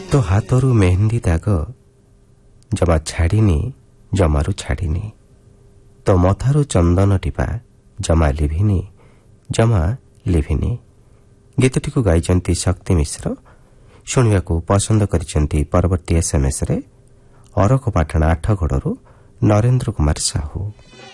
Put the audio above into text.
ତୋ ହାତରୁ ମେହେନ୍ଦି ଦାଗ ଜମା ଛାଡ଼ିନି, ଜମାରୁ ଛାଡ଼ିନି। ତୋ ମଥାରୁ ଚନ୍ଦନ ଟିପା ଜମା ଲିଭିନି, ଜମା ଲିଭିନି। ଗୀତଟିକୁ ଗାଇଛନ୍ତି ଶକ୍ତି ମିଶ୍ର। ଶୁଣିବାକୁ ପସନ୍ଦ କରିଛନ୍ତି ପରବର୍ତ୍ତୀ ଏସ୍ଏମ୍ଏସ୍ରେ ଅରଖପାଟଣା 8ଗଡ଼ରୁ ନରେନ୍ଦ୍ର କୁମାର ସାହୁ।